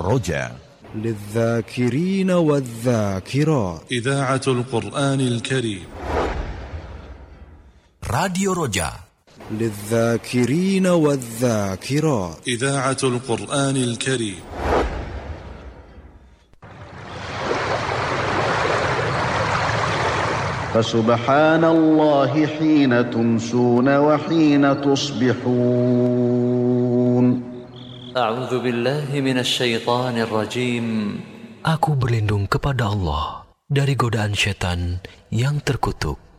الرجاء للذاكرين والذاكرات. إذاعة القرآن الكريم. راديو رجاء للذاكرين والذاكرات. إذاعة القرآن الكريم. فسبحان الله حين تمسون وحين تصبحون. أعوذ بالله من الشيطان الرجيم. Aku berlindung kepada Allah dari godaan setan yang terkutuk.